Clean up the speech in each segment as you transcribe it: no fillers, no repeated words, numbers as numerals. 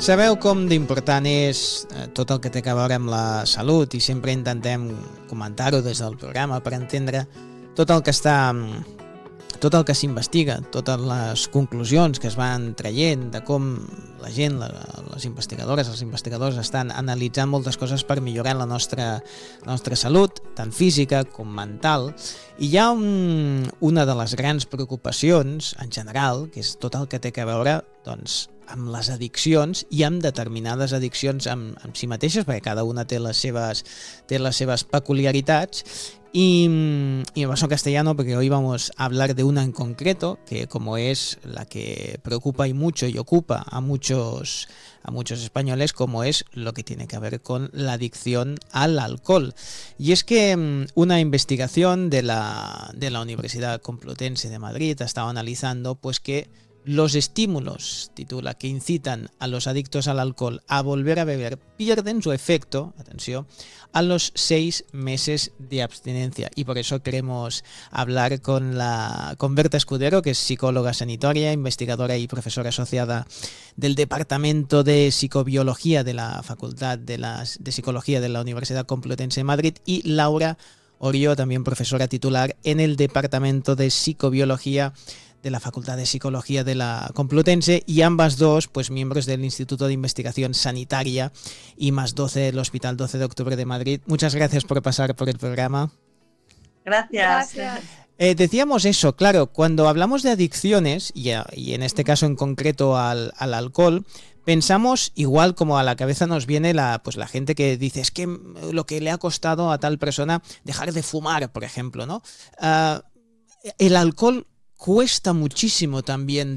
Sabeu com d'important és tot el que té a veure amb la salut i sempre intentem comentar-ho des del programa per entendre tot el que s'investiga, totes les conclusions que es van traient de com la gent, les investigadores, els investigadors estan analitzant moltes coses per millorar la nostra salut, tant física com mental. I hi ha una de les grans preocupacions en general, que és tot el que té a veure doncs, amb les addiccions i amb determinades addiccions amb si mateixes, perquè cada una té les seves peculiaritats. Y me pasó en castellano porque hoy vamos a hablar de una en concreto, que como es la que preocupa y mucho y ocupa a muchos españoles, como es lo que tiene que ver con la adicción al alcohol. Y es que una investigación de la Universidad Complutense de Madrid ha estado analizando pues que los estímulos, titula, que incitan a los adictos al alcohol a volver a beber pierden su efecto, atención, a los 6 meses de abstinencia. Y por eso queremos hablar con Berta Escudero, que es psicóloga sanitaria, investigadora y profesora asociada del Departamento de Psicobiología de la Facultad de Psicología de la Universidad Complutense de Madrid, y Laura Orio, también profesora titular en el Departamento de Psicobiología de la Facultad de Psicología de la Complutense, y ambas dos pues miembros del Instituto de Investigación Sanitaria y más 12 del Hospital 12 de Octubre de Madrid. Muchas gracias por pasar por el programa. Gracias. Decíamos eso, claro, cuando hablamos de adicciones, y en este caso en concreto al alcohol, pensamos igual, como a la cabeza nos viene la gente que dice, es que lo que le ha costado a tal persona dejar de fumar, por ejemplo, ¿no? El alcohol cuesta muchísimo también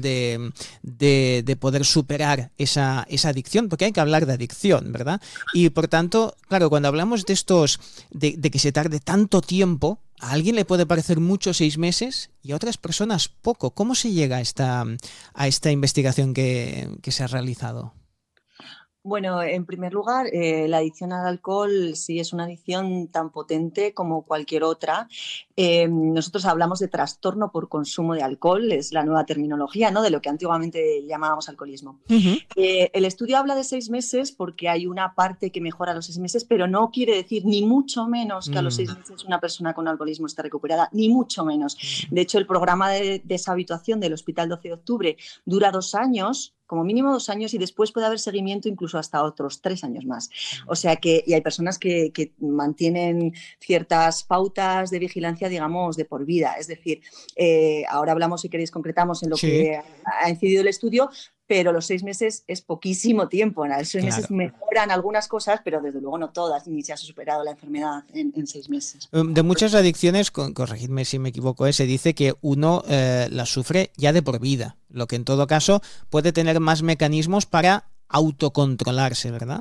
de poder superar esa adicción, porque hay que hablar de adicción, ¿verdad? Y por tanto, claro, cuando hablamos de estos, de que se tarde tanto tiempo, a alguien le puede parecer mucho 6 meses y a otras personas poco. ¿Cómo se llega a esta investigación que se ha realizado? Bueno, en primer lugar, la adicción al alcohol sí es una adicción tan potente como cualquier otra. Nosotros hablamos de trastorno por consumo de alcohol, es la nueva terminología, ¿no?, de lo que antiguamente llamábamos alcoholismo. Uh-huh. El estudio habla de 6 meses porque hay una parte que mejora a los 6 meses, pero no quiere decir ni mucho menos que a los 6 meses una persona con alcoholismo está recuperada, ni mucho menos. De hecho, el programa de deshabituación del Hospital 12 de Octubre dura 2 años, como mínimo 2 años, y después puede haber seguimiento incluso hasta otros 3 años más. O sea que, y hay personas que mantienen ciertas pautas de vigilancia, digamos, de por vida. Es decir, ahora hablamos, si queréis, concretamos en lo que ha incidido el estudio, pero los 6 meses es poquísimo tiempo. En los 6 meses mejoran algunas cosas, pero desde luego no todas, ni se ha superado la enfermedad en 6 meses. De muchas adicciones, corregidme si me equivoco, se dice que uno las sufre ya de por vida, lo que en todo caso puede tener más mecanismos para autocontrolarse, ¿verdad?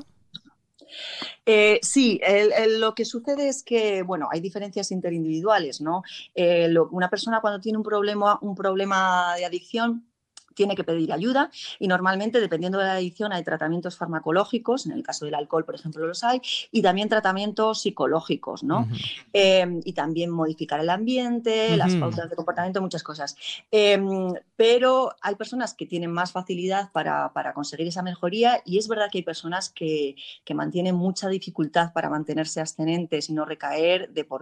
Sí, lo que sucede es que, bueno, hay diferencias interindividuales, ¿no? Una persona cuando tiene un problema de adicción tiene que pedir ayuda, y normalmente, dependiendo de la adicción, hay tratamientos farmacológicos, en el caso del alcohol, por ejemplo, los hay, y también tratamientos psicológicos, ¿no? Uh-huh. Y también modificar el ambiente, uh-huh, las pautas de comportamiento, muchas cosas. Pero hay personas que tienen más facilidad para conseguir esa mejoría, y es verdad que hay personas que mantienen mucha dificultad para mantenerse abstinentes y no recaer de por